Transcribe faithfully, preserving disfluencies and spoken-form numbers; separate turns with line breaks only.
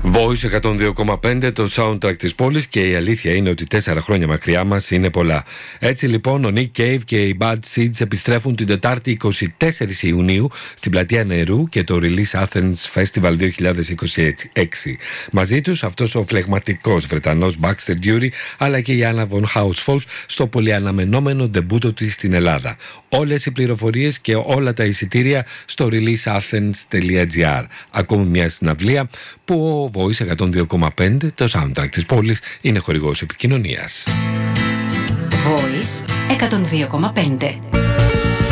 Voice εκατόν δύο κόμμα πέντε, το soundtrack της πόλης, και η αλήθεια είναι ότι τέσσερα χρόνια μακριά μας είναι πολλά. Έτσι λοιπόν ο Nick Cave και οι Bad Seeds επιστρέφουν την Τετάρτη εικοστή τέταρτη Ιουνίου στην Πλατεία Νερού και το Release Athens Festival δύο χιλιάδες είκοσι έξι. Μαζί τους αυτός ο φλεγματικός Βρετανός Baxter Dury, αλλά και η Anna von Hausfalls στο πολυαναμενόμενο ντεμπούτο της στην Ελλάδα. Όλες οι πληροφορίες και όλα τα εισιτήρια στο release athens τελεία gr. Ακόμη μια συναυλία που ο Voice εκατόν δύο κόμμα πέντε, το soundtrack της πόλης, είναι χορηγός επικοινωνίας.
Voice εκατόν δύο κόμμα πέντε.